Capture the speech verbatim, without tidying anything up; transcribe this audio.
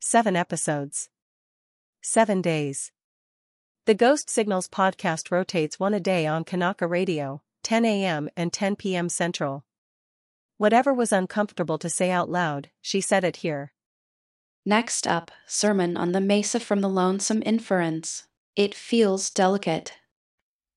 Seven episodes. Seven days. The Ghost Signals podcast rotates one a day on Kanaka Radio, ten a.m. and ten p.m. Central. Whatever was uncomfortable to say out loud, she said it here. Next up, Sermon on the Mesa from the Lonesome Inference. It feels delicate,